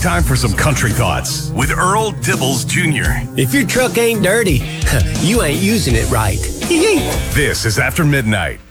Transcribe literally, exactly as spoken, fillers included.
time for some country thoughts with Earl Dibbles Junior If your truck ain't dirty, you ain't using it right. This is After Midnight.